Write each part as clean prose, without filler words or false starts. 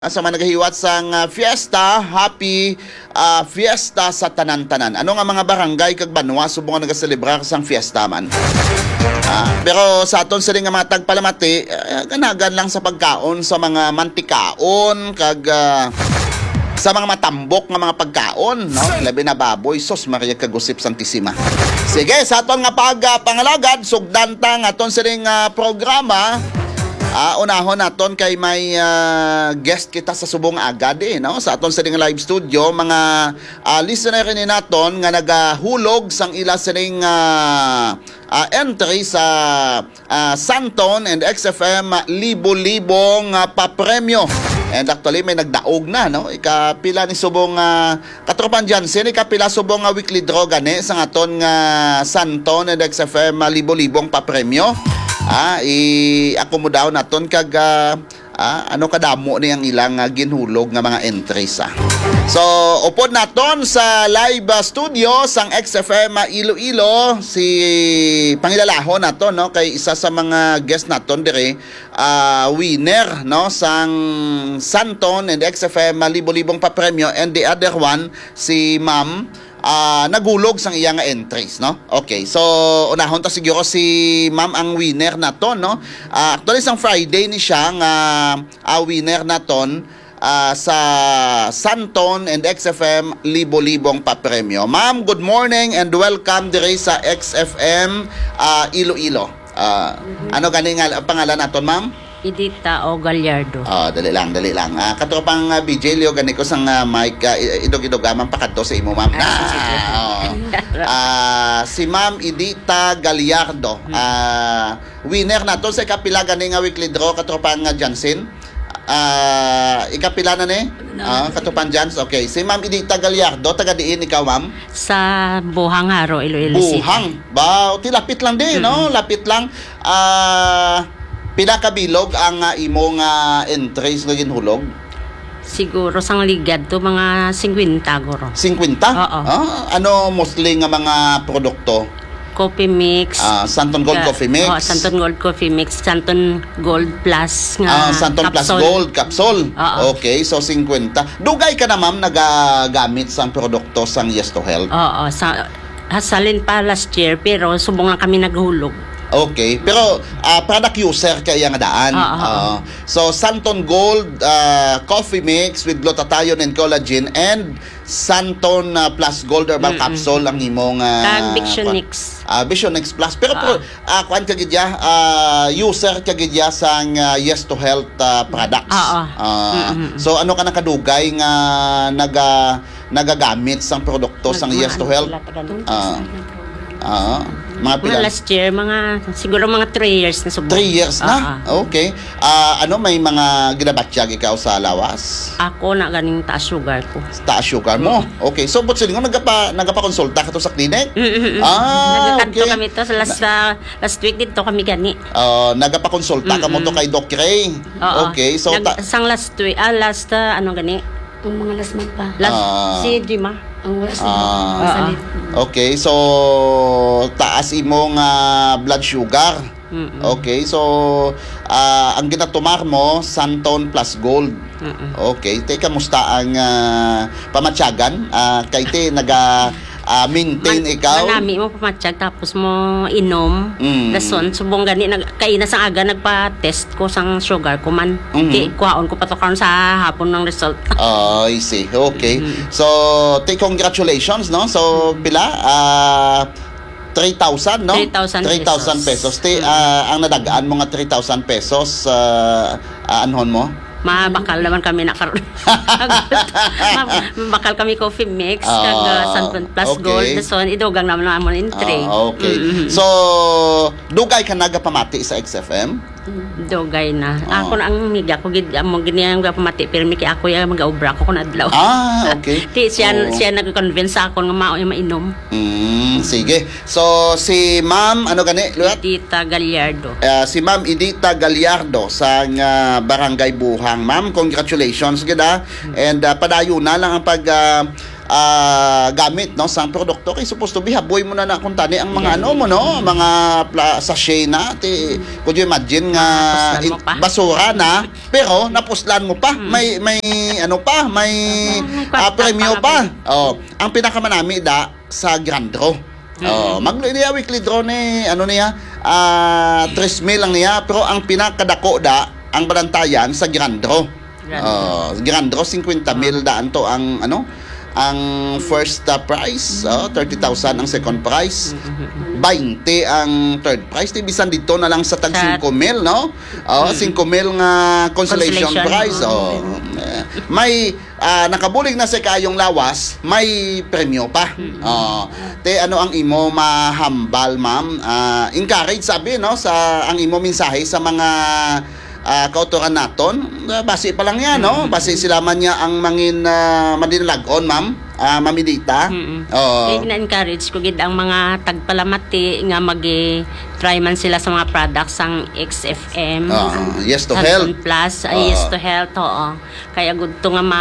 Sa mga nagahiwat sang fiesta, happy fiesta sa tanan-tanan. Ano nga mga barangay kag banwa subong nga nagaselebrar sang fiesta man. Pero sa aton sa nga mga tagpalamati, ganagan lang sa pagkaon sa mga mantikaon kag sa mga matambok nga mga pagkaon, no? Labi na baboy, sos Maria kagusip santisima. Sige, sa aton nga pangalagad sugdan ta nga aton sa programa. Unahon naton kay may guest kita sa subong agad no? Sa aton sa live studio, mga listener ni naton nga nagahulog sang ila sa entry sa Santon and XFM libo-libong papremyo. And actually may nagdaog na, no? Ikapila ni subong katropan Jansen, ikapila subong weekly draw gani sa aton nga Santon and XFM libo-libong papremyo. I-akomodaw naton kag ano kadamo ni ang ilang ginhulog nga mga entries. So upod naton sa live studio sang XFM Iloilo si pangilalahon naton, no, kay isa sa mga guest naton dire winner, no, sang Santon and XFM libo-libong papremyo, and the other one si Ma'am nagulog sang iya nga entries, no? Okay, so unahon ta siguro si Ma'am ang winner naton, no? Actually sang Friday ni siya nga winner naton sa Santon and XFM libo-libong papremyo. Ma'am, good morning and welcome dire sa XFM Iloilo. Ano gani nga pangalan naton, Ma'am? Idita o Gallardo. Dali lang. Katropang BJ Leo gani ko sang mic idog-idog man pakadto sa imo, Ma'am. Si Ma'am Idita Gallardo. Winner nato sa kapila gani nga weekly draw katropang Jansen. Ikapila na ni? Katropang Jans. Okay. Si Ma'am Idita Gallardo, taga diin ikaw, Ma'am? Sa Buhang Haro, Iloilo City. Buhang. Ba, lapit lang din, no? Lapit lang. Pila ka bilog ang imong entries nga ginhulog? Siguro sang ligad to mga 50 guro. 50? Oo. Ano mostly nga mga produkto? Coffee mix. Santon Gold Coffee Mix. Santon Gold Coffee Mix, Santon Gold Plus nga Santon Plus Gold Capsule. Okay, so 50. Dugay ka na, Ma'am, nagagamit sang produkto sang Yes to Health? Oo, hasalin pa last year pero subong lang kami naghulog. Okay, pero product user kaya nga daan. So Santon Gold Coffee Mix with glutathione and collagen, and Santon Plus Gold Herbal Capsule ang imong Visionix. Visionix Plus. Pero kuan ka gidya user ka gidya sang Yes to Health products. So ano ka nakadugay nga nagagamit sang produkto sang Yes to Health? Mga last year, siguro mga 3 years na subok. 3 years na? Okay. Ano, may mga ginabatsyag ikaw sa lawas? Ako na ganing taas sugar ko. Taas sugar mo? Okay. So, but sila nagapa-konsulta ka to sa clinic? Nagakanto kami to sa last week dito kami gani. Nagapa-konsulta ka mo to kay Doc Ray? Okay. So, sang last week, ano gani? Itong mga last month pa. Si Jima. Okay, so taas imong blood sugar. Okay, so ang ginatumar mo Santon Plus Gold. Okay, te kamusta ang pamatyagan? Kay te maintain ikaw? Manami mo pamatsyag tapos mo inom. Dason subong gani kaina sa aga nagpa-test ko sang sugar ko man. Kuhaon ko patokaron sa hapon ng result. I see. Okay. So, congratulations, no? So, pila? 3,000, no? 3,000 pesos. Ang nadagaan mo nga 3,000 pesos, anhon mo? Mabakal naman kami nakaroon. Mabakal kami coffee mix kag Santon Plus Gold. So idugang naman in tray. Okay. So dugay ka nagapamati sa XFM? Dugay na. Ako na ang miga ko gid mo giniyang pamati pero miki ako ya magaobra ko kun adlaw. Okay. Siya nag-convince ako nga mao mainom. Sige. So si Ma'am ano gani? Idita Gallardo. Si Ma'am Idita Gallardo sa Barangay Buhang. Ma'am, congratulations gid. And padayon na lang ang gamit no sang produkto kay supposed to be haboy mo na kung tani ang mga ano mo no, mga sachet na could you imagine nga Napuslan mo pa. basura na pero napuslan mo pa, may ano pa, may premyo pa. Ang pinakamanami sa Grand Draw. Maglo niya weekly draw ni ano niya 3,000 lang niya, pero ang pinakadako ang balantayan sa Grand Draw. Grand Draw 50,000 daan to ang ano, ang first prize, 30,000 ang second prize, 20 ang third prize. Bisan dito na lang sa tag 5,000 no? 5,000 nga consolation prize. May nakabulig na sa kayong lawas, may premyo pa. Ano ang imo mahambal, ma'am? Encourage sabi no sa ang imo mensahe sa mga kauturan naton, base pa lang yan, no? Base sila man niya ang mangin madinalagon, ma'am, mamidita. Kaya na-encourage ko gid ang mga tagpalamati nga try man sila sa mga products ang XFM. Yes to Santon Health. Plus, Yes to Health, oo. Kaya good to nga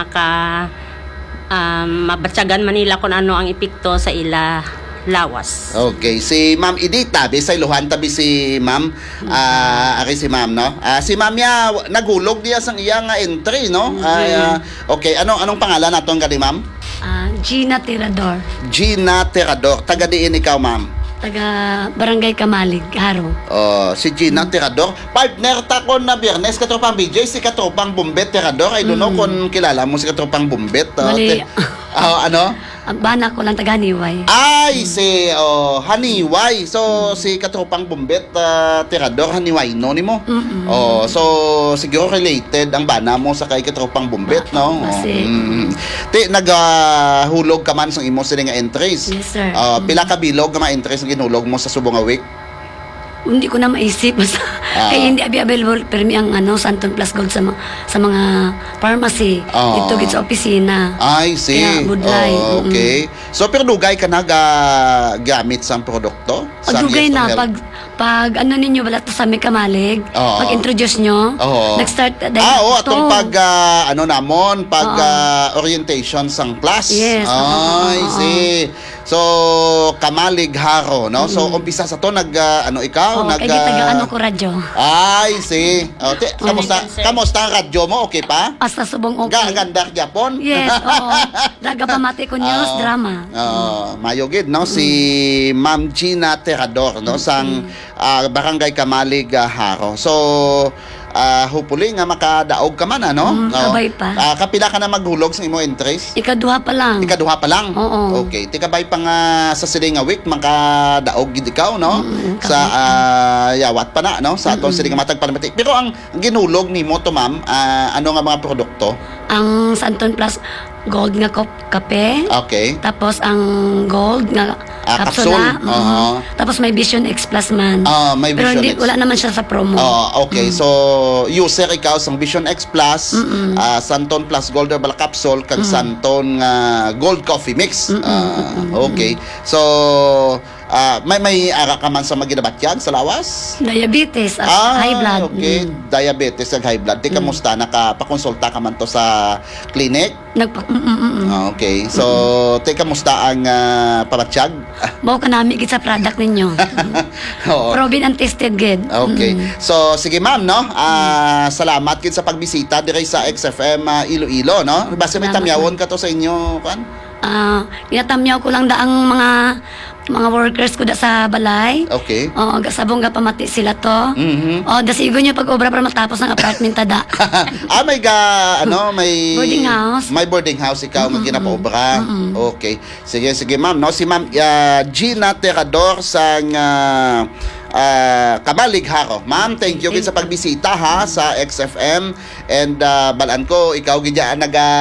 mabatsagan man nila kung ano ang epekto sa ila lawas. Okay, si Ma'am Edita, bisay luhan tabi si Ma'am. Ari si Ma'am, no? Si Ma'am ya nagulog diya sang iya nga entry, no? Okay, anong pangalan naton kani Ma'am? Gina Tirador, Gina Tirador. Taga diin ikaw, Ma'am? taga Barangay Kamalig, Haro. Si Gina Tirador. Partner ta ko na Biyernes katropang BJ, si katropang Bumbet Tirador. I don't know kung kilala mo si katropang Bumbet. Bali, ano? ang bana ko lang taga Niway. Ay, si Haniway. So, si katropang Bumbet Tirador, Haniway, no ni mo? So, siguro related ang bana mo sa kay katropang Bumbet, no? Kasi, naghulog ka man sa imo sila nga entries. Yes, sir. Pila ka bilog nga mga entries na ginulog mo sa subong nga week? hindi ko na maisip. Basta, kaya hindi available permi ang Santon Plus Gold sa mga pharmacy. Dito gid sa opisina. I see. Kaya, budlay. Okay. So, pero dugay ka na gamit sa produkto? Sa Dugay Yes to na, Health? pag ano ninyo, wala to sa may Kamalig, pag-introduce nyo, nag-start, atong orientation sang class. Yes. I see. So, Kamalig Haro, no? So, umpisa sa to, ikaw? Kaya taga ko radyo. I see. Kamusta ang radyo mo? Okay pa? Hasta subong okay. Ganda Japon? Yes, oo. Daga pamati ko news, drama. Mayogid, no? Si Ma'am Gina Tirador, no? Sang Barangay Kamalig, Haro. So, hopefully nga makadaog ka man, ano? Kabay pa. Kapila ka na maghulog sa imo entries? Ikaduha pa lang. Ikaduha pa lang? Oo. Okay. Tikabay pa nga sa siling nga week, makadaog gid ikaw, no? Sa yawat pa na, no? Sa atong siling nga matag palamati. Pero ang ginulog ni mo to, ma'am, ano nga mga produkto? Ang Santon Plus Gold nga kape. Okay. Tapos ang gold nga kapsula. Tapos may Vision X Plus man. May Pero Vision hindi, X. wala naman siya sa promo. Okay. So, user ikaw sang Vision X Plus, Santon Plus Gold Herbal Capsule, kag Santon Gold Coffee Mix. Okay. So, may ara ka man sa maginabatyag sa lawas? Diabetes at high blood. Okay. Diabetes at high blood. Di kamusta? Nakapakonsulta ka man to sa clinic? Okay. So, kamusta ang pabatyag? Bawa ka namin gid sa product ninyo. Oo. Proven and tested gid. Okay. So, sige ma'am, no? Salamat gid sa pagbisita diri sa XFM Iloilo, no? Basta may Salamat, tamyawon ka to sa inyo, kan? Ginatamyaw ko lang ang mga workers ko sa balay. Okay. Gasabong ga pamati sila to. Dasigo nyo pag obra para matapos ng apartment tada. may boarding house. May boarding house ikaw nga ginapaobra. Okay. Sige ma'am, no? Si Ma'am Gina Tirador sang Kamalig Haro. Ma'am, thank you sa pagbisita ha sa XFM, and balaan ko ikaw gidya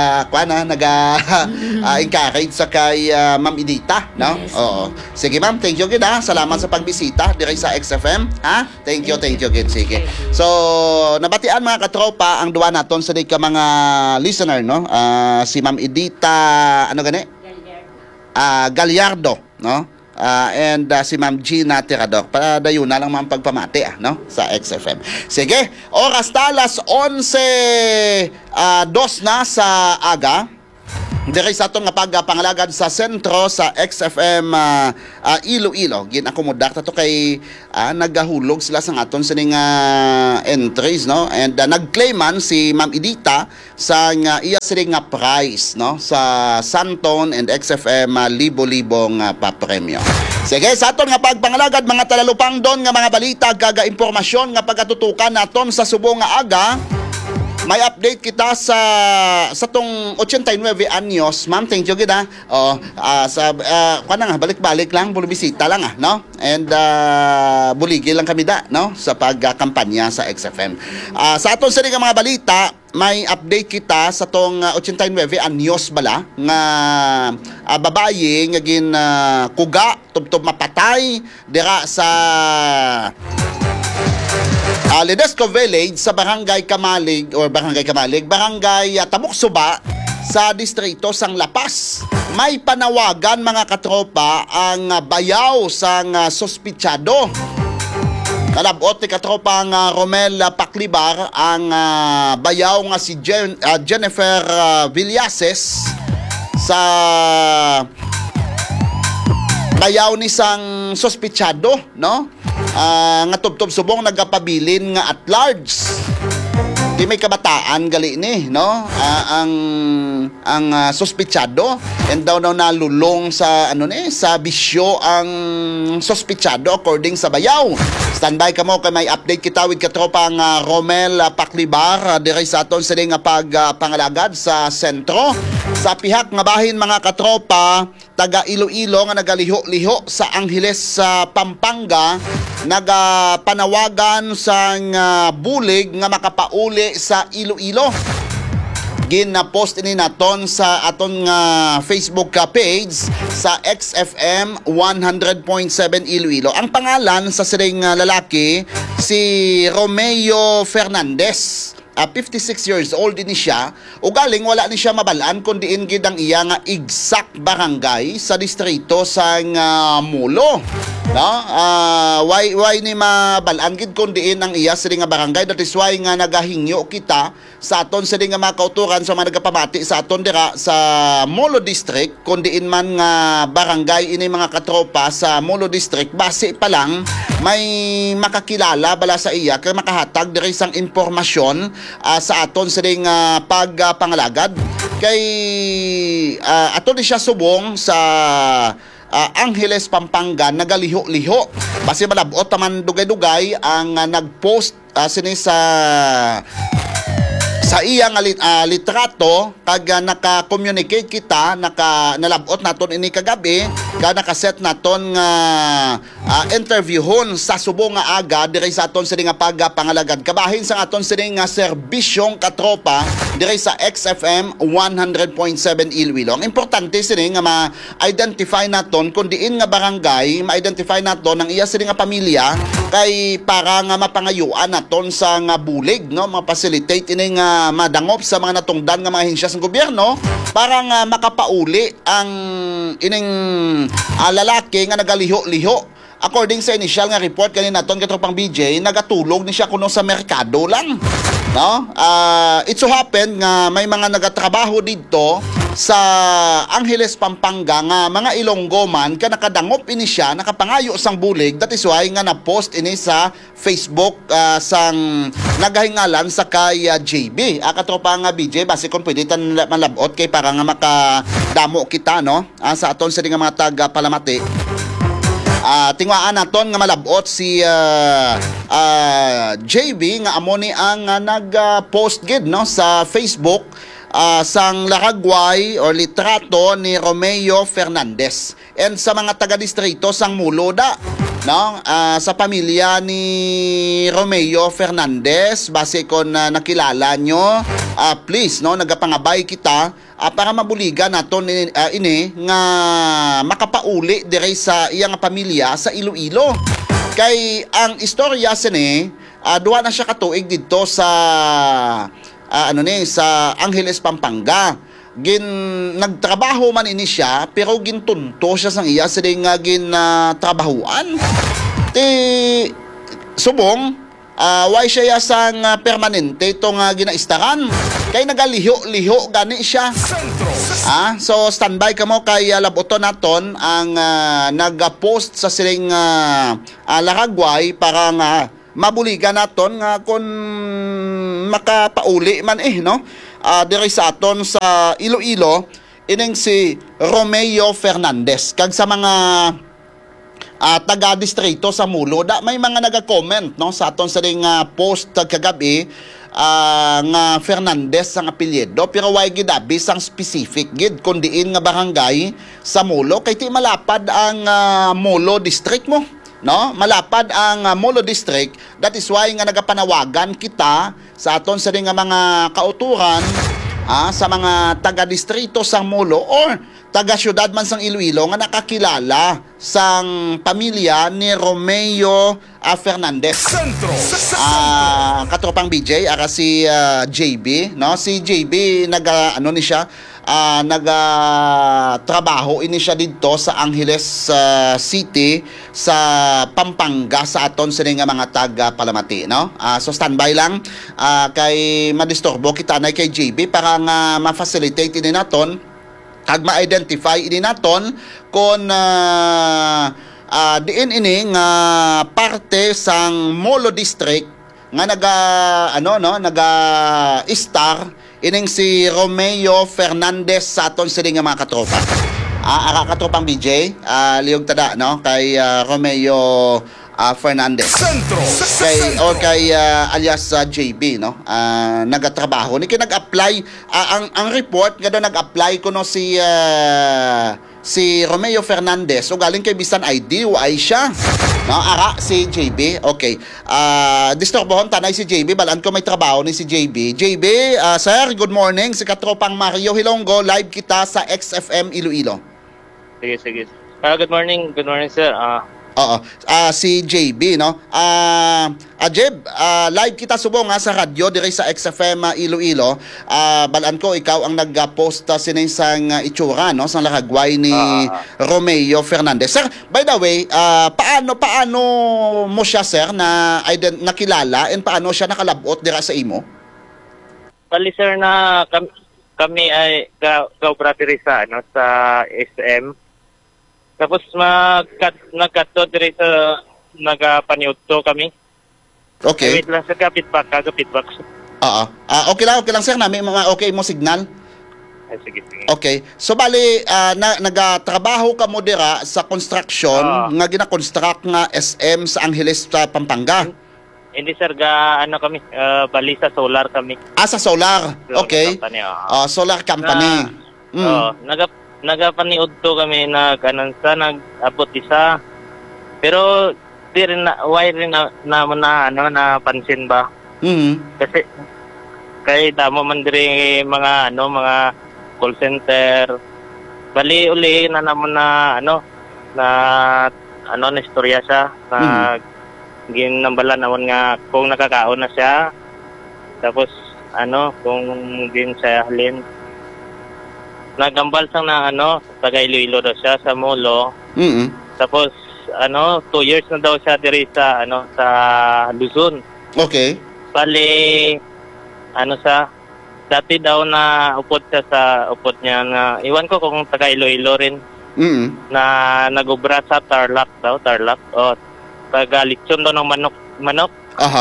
encourage sa kay Ma'am Edita, no? Yes. Oo. Sige ma'am, thank you gid ha. Salamat sa pagbisita diri sa XFM, ha? Thank you gid. Sige. So, nabatian mga katropa ang duwa naton sa ka mga listener, no? Si Ma'am Edita, ano gani? Gallardo, no? And si Ma'am Gina Tirador. Para dayo na lang mga pagpamati, no? Sa XFM. Sige, oras talas 11:02 na sa aga. Diri sa aton nga pagpangalagad sa sentro sa XFM Iloilo. Ginakomodar to kay nagahulog sila sa aton sining entries, no? And nagclaiman si Ma'am Edita sa iya sining prize, no? Sa Santon and XFM libo-libong papremyo. Sige, sa aton nga pagpangalagad mga talalupang doon nga mga balita kaga impormasyon nga pagatutukan naton sa subong nga aga. May update kita sa tong 89 anyos, ma'am. Thank you gid ha. Balik-balik lang, bulubisita lang no? And buligi lang kami no sa pagkampanya sa XFM. Sa aton sa mga balita, may update kita sa tong 89 anyos bala nga babaye nga gin kuga tubtob mapatay dira sa Ledesco Village sa Barangay Kamalig, Barangay Tabuksuba sa distrito sang Lapas. May panawagan mga katropa ang bayaw sang sospitsado. Kalabot ni katropa ang Romel Paklibar ang bayaw nga si Jennifer Villases sa bayaw ni sang sospitsado, no? Nga tubtob subong nagapabilin nga at large. Di may kabataan gali ni, no? Ang sospitsado and daw nalulong sa sa bisyo ang sospitsado according sa bayaw. Standby ka mo kay may update kita with katropa ang Romel Paklibar diri sa aton sa nga pagpangalagad sa sentro. Sa pihak nga bahin mga katropa taga Iloilo nga nagaliho-liho sa Angeles sa Pampanga nagapanawagan sa bulig nga makapauli sa Iloilo. Gina-post ini naton sa aton Facebook page sa XFM 100.7 Iloilo. Ang pangalan sa siring lalaki si Romeo Fernandez. 56 years old din siya. Ugaling wala ni siya mabalaan kundi gid ang iya nga exact barangay sa distrito sa Mulo. No? Why ni mabalaan gid kundi ang iya sa nga barangay. That is why nga nagahingyo kita sa aton sa nga mga kauturan sa mga nagapamati sa aton dira sa Mulo District kundi man nga barangay ini mga katropa sa Mulo District base pa lang may makakilala bala sa iya kay makahatag diri sang impormasyon sa aton sa pagpangalagad kay aton ni siya subong sa Angeles, Pampanga nagaliho-liho base malabot taman dugay-dugay ang nagpost sini sa iyang litrato kag naka-communicate kita nalabot naton ini kagabi kag nakaset naton nga interviewhon sa subong nga aga diri sa aton sini nga pagpangalagad kabahin sa aton sini nga serbisyong katropa diri sa XFM 100.7 Iloilo. Ang importante sini nga ma-identify naton kung diin nga barangay ma-identify naton ang iya sini nga pamilya kay para nga mapangayuan naton sa nga bulig no ma-facilitate ini nga madangop sa mga natungdan nga mga ahensya sa gobyerno para nga makapauli ang ining lalaki nga nagaliho-liho. According sa initial nga report kanina naton katropang BJ, nagatulog ni siya kuno sa merkado lang. No? It so happen nga may mga nagatrabaho dito sa Angeles, Pampanga nga mga Ilonggo man ka nakadangop ini siya, nakapangayo sang bulig. That is why nga na-post ini sa Facebook sang nagahingalan sa kay JB. Katropa nga BJ, base kung pwede tan malabot kay para nga makadamo kita no sa aton sa mga taga Palamati. Tingwaan naton nga malabot si JB nga amo ni ang nag-post gid no sa Facebook sang laragway or litrato ni Romeo Fernandez and sa mga taga-distrito sang Muloda no sa pamilya ni Romeo Fernandez base kon nakilala nyo please no nagapangabay kita para mabuligan naton ini nga makapauli dire sa iyang pamilya sa Iloilo kay ang istorya sini duwa na siya katuig dito sa sa Angeles, Pampanga. Nagtrabaho man ini siya pero gintunto siya sang iya sa nga trabahuan. Subong why siya sang permanente itong ginaistaran. Kay nagaliho-liho gani siya. So standby ka mo kay laboton naton ang nag-post sa siling Laragway para nga mabuligan naton nga kung makapauli man no. Diri sa aton sa Iloilo ining si Romeo Fernandez kag sa mga taga-distrito sa Mulo may mga naga-comment no sa aton sa ring post kagabi nga Fernandez ang apelyido pero why gid abis ang specific gid kun diin nga barangay sa Mulo kay ti malapad ang Mulo district mo no malapad ang Mulo district. That is why nga nagapanawagan kita sa aton sa ring mga kauturan sa mga taga-distrito sang Mulo or taga-syudad man sang Iloilo nga nakakilala sang pamilya ni Romeo Fernandez. Katropang BJ ara si JB no si JB ano ni siya trabaho ini siya dito sa Angeles City sa Pampanga sa aton sa mga taga Palamati no. So standby lang kay madisturbo kita na kay JB para nga ma-facilitate ini naton kag ma-identify ini naton kung diin ini nga parte sang Molo District nga naga-star ining si Romeo Fernandez sa aton sila nga mga katropa. Katropang BJ, liyog tada no kay Romeo Fernandez. Kay alias JB no. Nagatrabaho ni kay nag-apply ang report nga daw nag-apply kuno si Romeo Fernandez o galing kay bisan ID ay siya no si JB. Okay, disturbohon tanay si JB balaan ko may trabaho ni si JB. Sir, good morning, si katropang Mario Hilonggo, live kita sa XFM Iloilo. Sige. Good morning sir. Si JB no. Jeb, live kita subong sa radyo diri sa XFM Iloilo. Balaan ko ikaw ang nag-post sinisang itsura no sa Laragway ni Romeo Fernandez. Sir, by the way, paano mo siya sir na nakilala and paano siya nakalabot dira sa imo? Bali sir na kami ay ka-operatory sa sa SM. Tapos nagkato diri sa nagapaniudto kami. Okay. Wait lang sa kapitback. Okay lang sir na may mga okay mo signal. Ay, sige. Okay. So bali nagatrabaho ka mo dira sa construction nga gina-construct nga SM sa Angeles sa Pampanga. Hindi sir kami bali sa solar kami. Sa solar. Okay. Company, solar company. Nagapaniudto kami nag-abot isa. Pero di rin napansin ba? Kasi kay damo man diri mga call center. Bali uli na naman na istorya siya na ginambala naman nga kung nakakaon na siya. Tapos kung din siya halin nagambal sang taga Iloilo daw siya sa Molo. Tapos 2 years na daw siya diri sa sa Luzon. Okay. Bali dati daw na upod siya sa upod niya na iwan ko kung taga Iloilo rin. Na nagubra sa Tarlac. Taga Lechon daw ng manok.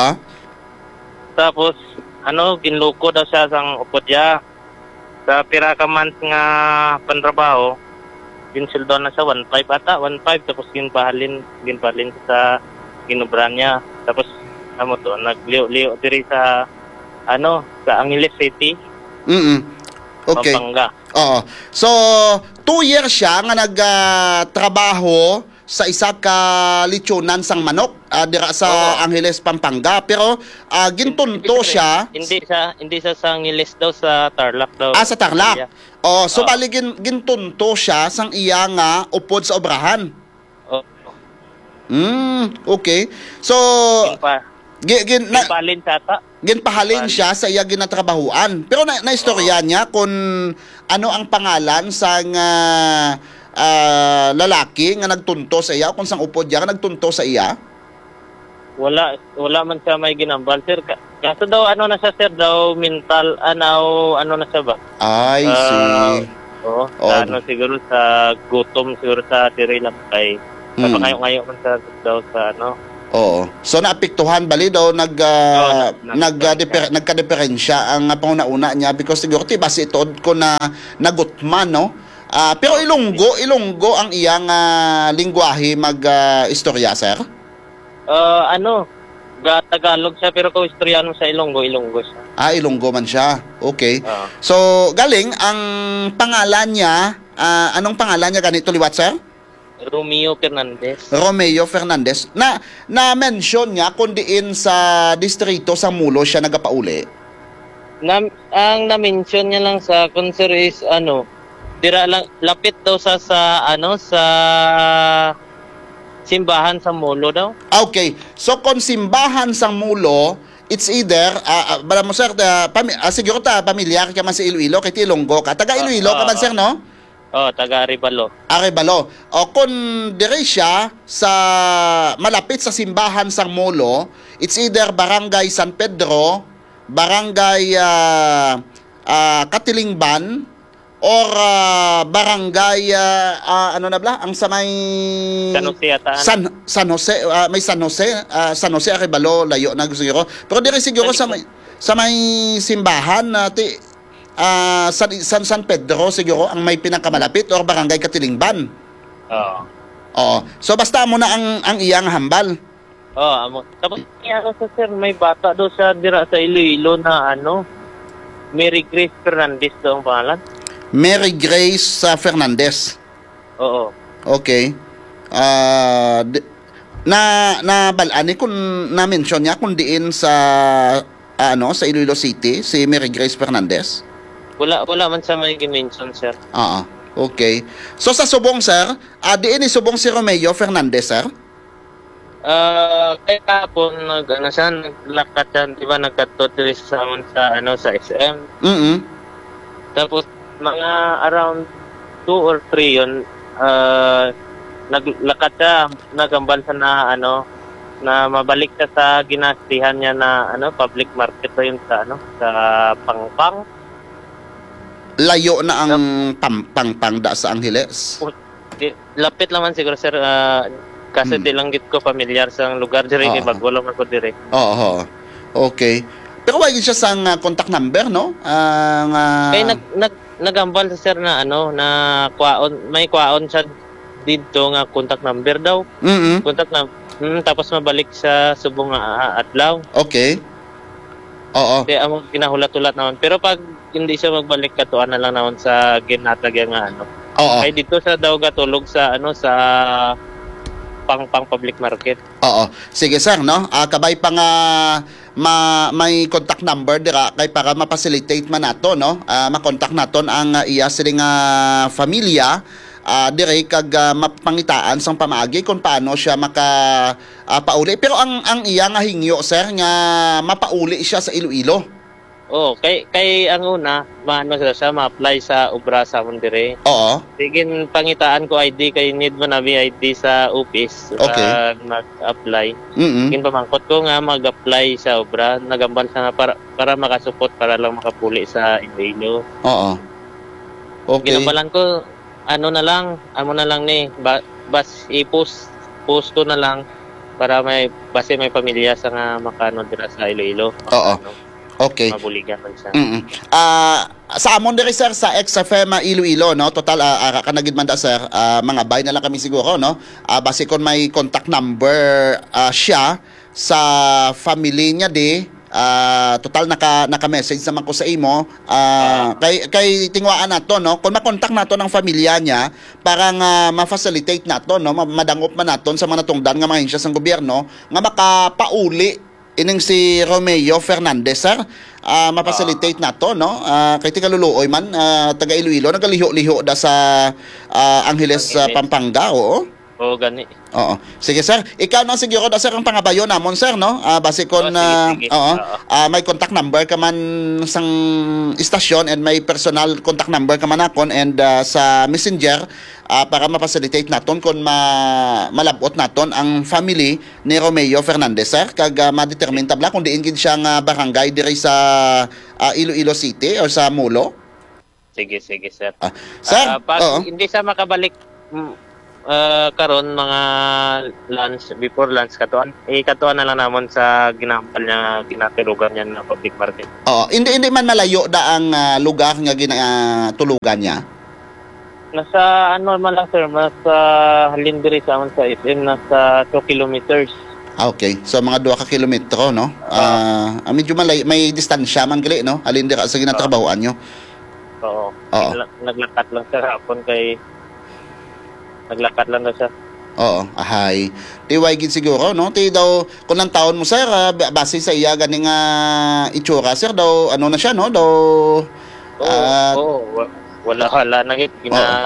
Tapos ginluko daw siya sang upod niya. Sa pira ka month nga pantrabaho, ginsildo na sa 1.5 ata, 1.5 tapos ginpahalin sa ginubran niya. Tapos nagliw-liw diri sa sa Angeles City. Okay. Pampanga. So 2 years siya nga nagtrabaho sa isa ka lechonan sang manok dira sa Angeles Pampanga pero gintunto siya hindi sa Angeles daw sa Tarlac daw. Sa Tarlac. So bali gintunto siya sang iya nga upod sa obrahan. Okay. So ginpahalin siya sa iya ginatrabahuan. Pero na-istorya niya kung ano ang pangalan sang lalaki nga nagtunto sa iya kung sang upod niya nga nagtunto sa iya? wala man siya may ginambal, sir. Kaso daw, ano na siya, sir, daw mental, ano na siya ba? I see. Oo, Oh. ano, siguro sa gutom, siguro sa tiri lang kay, ngayon man sa daw sa, ano. Oo. So naapektuhan bali daw nagka-diferensya ang pangunauna niya because siguro ti base ituod ko na nagutman, no? Pero Ilonggo ang iyang lingwahe istorya, sir? Tagalog siya, pero kung istoryano sa Ilonggo siya. Ilonggo man siya. Okay. Oo. So, galing, ang pangalan niya, anong pangalan niya ganito liwat, sir? Romeo Fernandez. Romeo Fernandez. Na-mention niya kung diin sa distrito sa Mulo siya nagapauli. Ang na-mention niya lang sa concert is, dira lang, lapit daw sa simbahan sa Mulo daw. Okay. So, kung simbahan sa Mulo, it's either, bala mo, sir, siguro pamilyar ka man sa Iloilo, kay Ilonggo ka. Taga Iloilo ka man, sir, no? Taga Arevalo. Arevalo. O kung dire siya sa malapit sa simbahan sa Mulo, it's either Barangay San Pedro, Barangay Katilingban, or Barangay ang sa may San Jose, may San Jose Arevalo, layo na siguro. Pero dire siguro sa may simbahan San Pedro siguro ang may pinakamalapit or Barangay Katilingban. Oo. So basta mo na ang iyang hambal. Tapos sa sir, may bata daw sa dira sa Iloilo na Mary Grace Fernandez daw ang pangalan. Mary Grace Fernandez. Oo. Okay. Balani kung na-mention niya kung diin sa sa Iloilo City si Mary Grace Fernandez. Wala man sa may mention, sir. Okay. So sa Subong, sir, diin ni Subong si Romeo Fernandez, sir? Kaya kapon naglakad siya, di ba, nagkatutuloy sa SM. Tapos mga around 2 or 3 yun, naglakad siya, nagambal sa na mabalik siya sa ginastihan niya na public market na yun sa Pangpang. Layo na ang Pangpang da sa Angeles. Lapit naman siguro, sir, kasi di lang ko familiar sa lugar dire, kay bago lang ako dire. Oo. Okay. Pero wala siya sa contact number, no? Kaya nagambal sa sir na may kwaon siya dito nga contact number daw. Contact na tapos mabalik sa Subong adlaw. Okay. Oo. Kaya ang kinahulat-ulat naman. Pero pag hindi siya magbalik, katuan na lang naman sa ginatag yung Oo. Kaya dito sa daw gatulog sa sa Pangpang public market. Oo. Sige, sir, no? Kabay pa nga may contact number dira kay para ma-facilitate man nato, no? Ma-contact naton ang iya siling familia dire kag mapangitaan sang pamaagi kung paano siya pauli. Pero ang iya nga hingyo, sir, nga mapauli siya sa Iloilo. Kay ang una, siya ma-apply sa obra sa amon dire. Oo. Sigin pangitaan ko ID, kay need mo na ID sa office. Okay. Mag-apply. Sigin pamangkot ko nga mag-apply sa obra, nagambal sa nga para makasupot, para lang makapuli sa Iloilo. Oo. Okay. Ginabalan ko, amo na lang ni, bas i-post ko na lang para may pamilya sa nga makano dira sa Iloilo. Oo. Okay. Mabuligan man siya. Sa amon diri, sir, sa XFM Iloilo, no? Total ka nagid man da, sir. Mga bay na lang kami siguro, no? Base kon may contact number siya sa family niya total naka-message naman ko sa imo. Kay tingwaan nato, no? Kung makontak nato ng pamilya niya para nga ma-facilitate nato, no? Madangop man naton sa mga natungdan nga mga ahensya sang gobyerno nga makapauli ining si Romeo Fernandez, sir. Ma-facilitate nato, no? Kay tikaluluoy man taga Iloilo, nagaliho-liho da sa Angeles, Pampanga, oo. Oo, gani. Oo. Sige sir, ikaw na siguro daw sir ang pangabayo namon sir no. Base kon sige. oo. May contact number ka man sang istasyon and may personal contact number ka man akon and sa Messenger para ma-facilitate naton kon malabot naton ang family ni Romeo Fernandez sir kag ma-determine tabla kung diin gid siya nga barangay diri sa Iloilo City or sa Mulo. Sige sir. Sir, pag hindi siya makabalik karon mga lunch, before lunch katuan na lang namon sa ginambal niya, ginatulugan niya na public market. Oo, hindi man malayo da ang lugar nga ginatulugan niya. Nasa man lang sir, nasa halindiri sa amon sa SM, nasa 2 kilometers. Okay, so mga 2 ka kilometro no. Medyo malayo, may distansya man gali no. Alin dira sa ginatrabahoan nyo. Oo. Naglakat lang sir hapon kay naglakad lang daw siya. Oo, ahay. Tiway gid siguro, no? Ti daw, kung ng taon mo, sir, base sa iya, ganing itsura, sir, daw, ano na siya, no? Daw, wala na hit.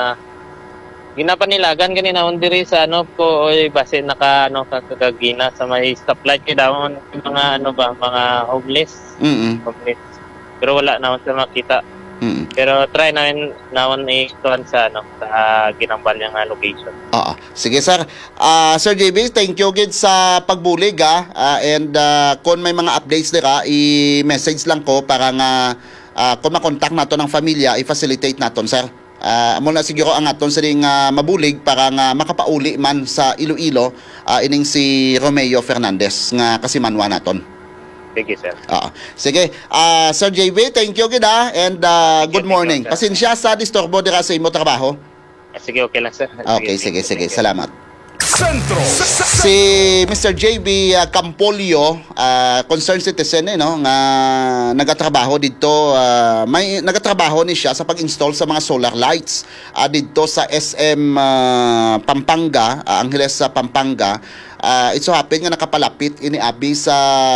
Ginapanilagan ganina on diri sa base kakagina sa may stoplight kay daw mga mga homeless. Homeless. Pero wala naman sa makita. Pero try naman i-tuan sa ginambal niyang location. Oo. Sige sir. Sir JB, thank you gid sa pagbulig and kung may mga updates dira, i-message lang ko para nga kung makontak nato ng pamilya, i-facilitate naton sir. Amo na siguro ang aton sa ding mabulig para nga makapauli man sa Iloilo ining si Romeo Fernandez nga kasimanwa naton. Sige, sir. Sige. Sir JB, thank you gid and good morning. Pasensya sa disturbo dira sa imo trabaho. Sige, okay lang, sir. Okay, sige. Salamat. Sentro. Si Mr. JB Campolio, concerned citizen no, nga nagatrabaho dito, may nagatrabaho ni siya sa pag-install sa mga solar lights dito sa SM Pampanga, Angeles sa Pampanga. It so happen nga nakapalapit ini abi sa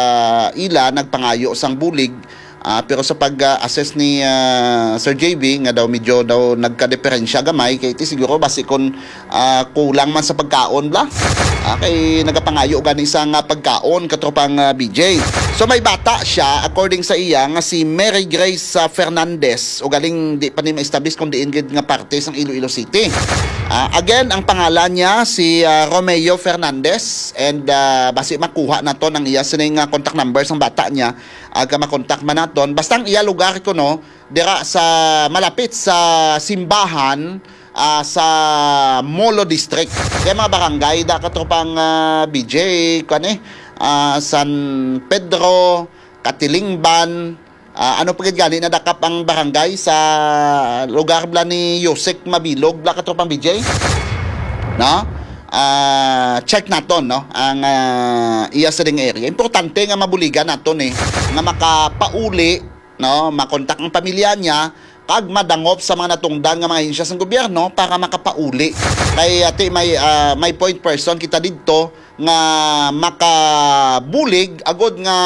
ila nagpangayo sang bulig. Pero sa pag-assess ni Sir JB nga daw medyo daw nagka-diferensya gamay kay siguro basi kon kulang man sa pagkaon bla. Kay nagapangayo gani sa nga pagkaon katropang BJ. So may bata siya according sa iya nga si Mary Grace Fernandez o galing di pa ni ma-establish kung diin gid nga parte sang Iloilo City. Again, ang pangalan niya si Romeo Fernandez and basi makuha naton ang iya sining contact number sang bata niya aga makontak man naton basta ang iya lugar ko no dira sa malapit sa simbahan sa Molo District kay mga barangay da katropang BJ kani San Pedro, Katilingban, ano pa gani na dakap ang barangay sa lugar bla ni Yosek Mabilog bla katropang BJ no. Check naton no ang iya sa ding area. Importante nga mabuligan naton nga makapauli no, makontak ang pamilya niya kag madangop sa mga natungdan nga mga ahensya sa gobyerno para makapauli. Kay ati may point person kita didto nga makabulig agod nga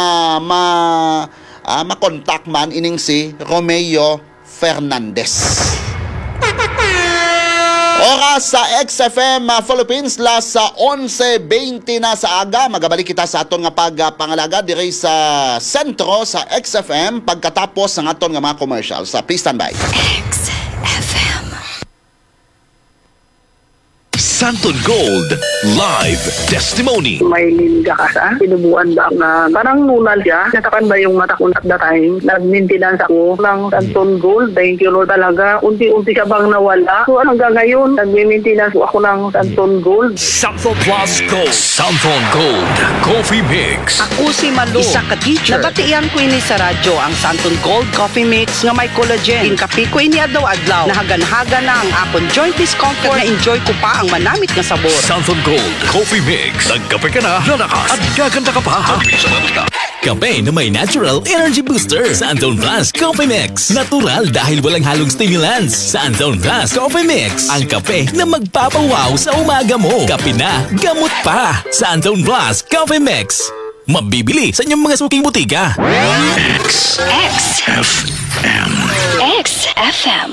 makontak man ining si Romeo Fernandez. Oras sa XFM Philippines las sa 11:20 na sa aga. Magabalik kita sa aton nga pagpangalaga diri sa sentro sa XFM pagkatapos ng aton nga mga commercials. Please stand by. XFM Santon Gold Live Testimony. May linga ka sa sinubuan ba nga parang nunal siya. Natakan ba yung mata ko at that time? Nag-maintenance ako ng Santon Gold. Thank you Lord talaga. Unti-unti ka bang nawala. So hanggang ngayon, nag-maintenance ako ng Santon Gold. Santon Plus Gold. Santon Gold Coffee Mix. Ako si Malu, isa ka teacher. Nabatian ko ini sa radyo ang Santon Gold Coffee Mix nga may collagen. Inkapi ko ini adlaw-adlaw. Nahagan-haga na ang akong joint discomfort. Na-enjoy ko pa ang manamit nga sabor. Santon Gold Coffee Mix. Nagkape ka na, lalakas at gaganda ka pa. Kape na may natural energy booster. Santon Plus Coffee Mix. Natural dahil walang halong stimulants. Santon Plus Coffee Mix. Ang kape na magpapawaw sa umaga mo. Kape na, gamot pa. Santon Plus Coffee Mix. Mabibili sa inyong mga suking butika. XFM. Mix FM.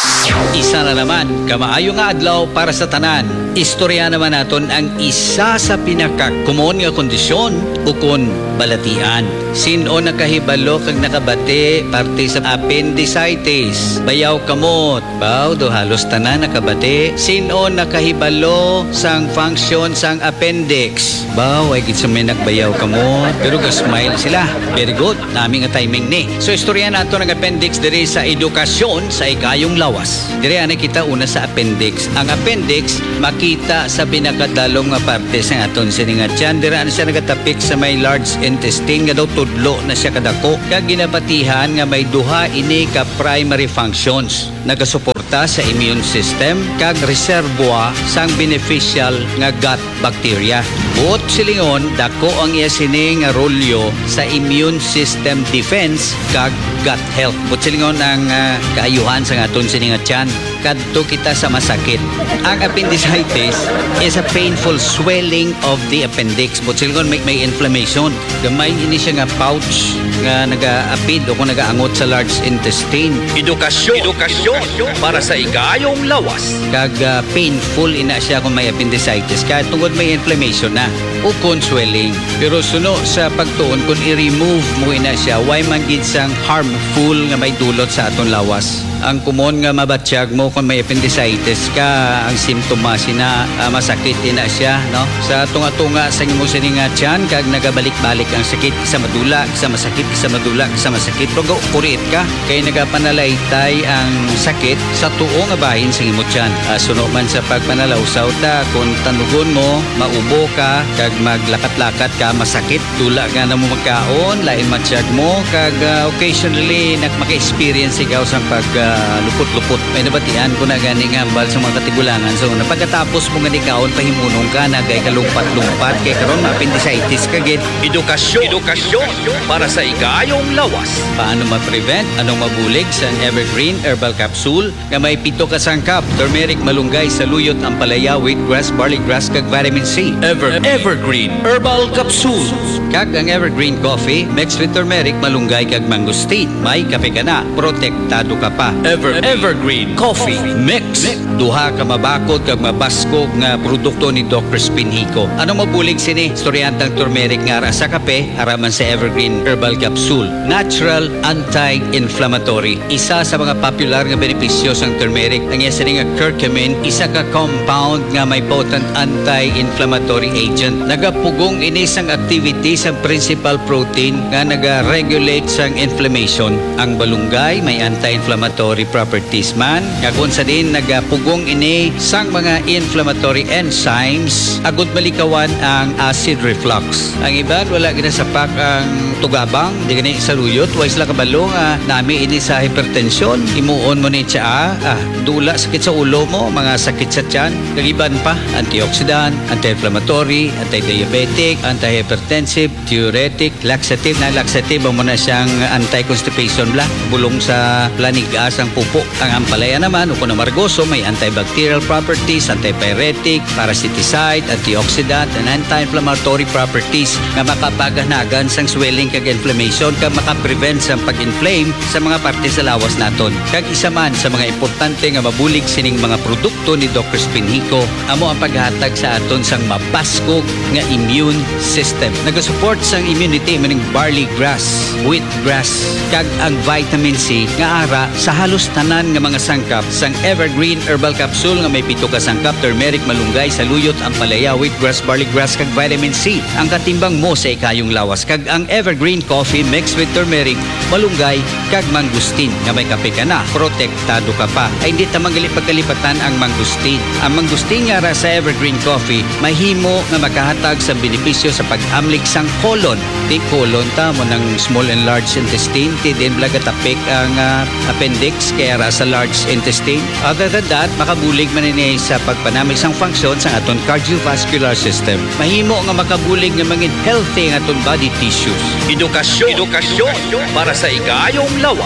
Isa na naman, kamaayo nga adlaw para sa tanan. Istorya naman naton ang isa sa pinaka-common nga kondisyon ukon balatian. Sino nakahibalo kag nakabati parte sa appendicitis? Bayaw kamot. Baw do halos tanan nakabati. Sino nakahibalo sang function sang appendix? Baw ay gid sa may nagbayaw kamot. Pero ga-smile sila. Very good. Nami nga timing ni. So istorya nato ng appendix diri sa edukasyon sa ikayong lawas. Diri ana kita una sa appendix. Ang appendix makita sa pinakadalong nga parte sa aton siningat tiyan. Diri ana siya nagatapik sa may large intestine nga daw tudlo na siya kadako. Kag ginabatihan nga may duha ini ka primary functions. Nagasuporta sa immune system kag reservoir sang beneficial nga gut bacteria. Buot silingon dako ang iya sini nga rolyo sa immune system defense kag gut health. Buot silingon ang kaayuhan sa aton sini nga tiyan. Kadto kita sa masakit. Ang appendicitis is a painful swelling of the appendix. Buot silingon may inflammation. Gamay ini siya nga pouch nga naga-apid o kung nagaangot sa large intestine. Edukasyon para sa ikayong lawas. Kag painful ina siya kung may appendicitis. Kaya tungod may inflammation na o kung swelling. Pero suno sa pagtuon kung i-remove mo ina siya, why man gid sang harmful nga may dulot sa aton lawas. Ang kumon nga mabatsyag mo kung may appendicitis ka, ang simptomas sina masakit ina siya, no? Sa tunga-tunga sa imo sininga tiyan kag nagabalik-balik ang sakit, isa madula, isa masakit, isa madula, isa masakit. Pero kurit ka kay nagapanalaytay ang sakit sa tuo nga bahin sa imo tiyan. Suno man sa pagpanalawsaw ta kung tanugon mo, maubo ka kag maglakat-lakat ka, masakit, dula nga na mo magkaon, lain matsyag mo kag occasionally maka-experience ikaw sa lupot-lupot. May nabatian ko na gani nga ambal sa mga katigulangan. So, pagkatapos mo nga nikaon, pahimunong ka na kay kalumpat-lumpat kay karon appendicitis ka gid. Edukasyon para sa ikayong lawas. Paano ma-prevent? Anong mabulig sa Evergreen Herbal Capsule nga may 7 ka sangkap, turmeric, malunggay, saluyot, ampalaya, wheatgrass, barley grass kag vitamin C. Evergreen Herbal Capsule. Kag ang Evergreen Coffee mixed with turmeric, malunggay kag mangosteen. May kape ka na, protektado ka pa. Evergreen Coffee Mix. Duha ka mabakod kag mabaskog nga produkto ni Dr. Spinhico. Anong mabulig sini? Storyantang turmeric nga ara sa kape, araman sa Evergreen Herbal Capsule. Natural anti-inflammatory. Isa sa mga popular nga benepisyo sang turmeric ang iya sini nga curcumin, isa ka compound nga may potent anti-inflammatory agent. Nagapugong ini sang activity sang principal protein nga naga-regulate sang inflammation. Ang balunggay may anti-inflammatory properties man. Kung sa din nagapugong ini sang mga inflammatory enzymes agud malikawan ang acid reflux. Ang iban wala ginasapak ang tugabang, di gani saluyot, wais la kabalo nga nami ini sa hypertension, imuon mo ni siya, dula sakit sa ulo mo, mga sakit sa tiyan, kagiban pa, antioxidant, anti-inflammatory, anti-diabetic, anti-hypertensive, diuretic, laxative. Na laxative mo na siyang anti-constipation bla, bulong sa planigas ang pupo. Ang ampalaya naman, o kung amargoso, may antibacterial properties, antipyretic, parasiticide, antioxidant, and anti-inflammatory properties nga makapaganagan sang swelling kag inflammation kag makaprevent sa pag-inflame sa mga parte sa lawas naton. Kag isa man sa mga importante nga mabulig sining mga produkto ni Dr. Spinhico amo ang paghatag sa aton sang mabaskog nga immune system. Nagasupport sang immunity maning barley grass, wheat grass, kag ang vitamin C nga ara sa halos tanan nga mga sangkap sang Evergreen Herbal Capsule nga may 7 ka sangkap, turmeric, malunggay, saluyot, ampalaya, wheatgrass, barley grass kag vitamin C. Ang katimbang mo sa ikayong lawas kag ang Evergreen Coffee mixed with turmeric, malunggay kag mangustin nga may kape ka na, protektado ka pa. Ay hindi ta pagkalipatan ang mangustin. Ang mangustin nga ra sa Evergreen Coffee mahimo nga makahatag sa benepisyo sa pag-amlik sang colon. Di colon ta mo ng small and large intestine, ti din blagatapik ang appendix kaya ra sa large intestine. Other than that, makabulig man ini sa pagpanamig sang function sa aton cardiovascular system. Mahimo nga makabulig nga mangin healthy ang aton body tissues. Edukasyon para sa ikayong lawas.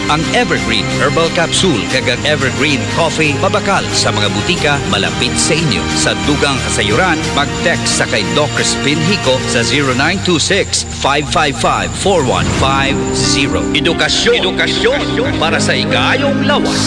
ang Evergreen Herbal Capsule kag ang Evergreen Coffee mabakal sa mga butika malapit sa inyo. Sa dugang kasayuran, mag-text sa kay Doc Crispin Hico sa 0926-555-4150. Edukasyon para sa igayong lawas.